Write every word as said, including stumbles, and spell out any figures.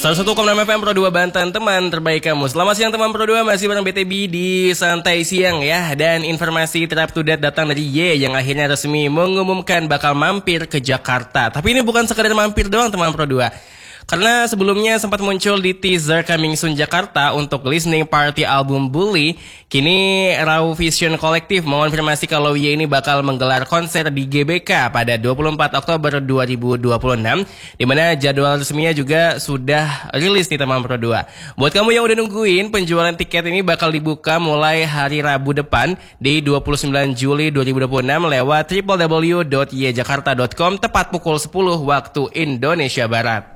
seratus satu koma enam F M Pro dua Banten, teman terbaik kamu. Selamat siang teman Pro dua, masih bareng B T B di Santai Siang ya. Dan informasi terap to date datang dari Y yang akhirnya resmi mengumumkan bakal mampir ke Jakarta. Tapi ini bukan sekedar mampir doang teman Pro dua. Karena sebelumnya sempat muncul di teaser Coming Soon Jakarta untuk listening party album Bully, kini Raw Vision Collective mengonfirmasi kalau Y ini bakal menggelar konser di G B K pada dua puluh empat Oktober dua ribu dua puluh enam, di mana jadwal resminya juga sudah rilis nih teman Pro dua. Buat kamu yang udah nungguin, penjualan tiket ini bakal dibuka mulai hari Rabu depan di dua puluh sembilan Juli dua ribu dua puluh enam lewat w w w dot y jakarta dot com tepat pukul sepuluh waktu Indonesia Barat.